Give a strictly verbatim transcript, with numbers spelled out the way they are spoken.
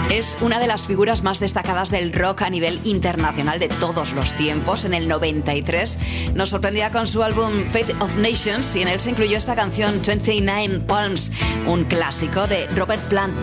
Es una de las figuras más destacadas del rock a nivel internacional de todos los tiempos. En el noventa y tres nos sorprendía con su álbum Fate of Nations y en él se incluyó esta canción veintinueve Palms, un clásico de Robert Plant.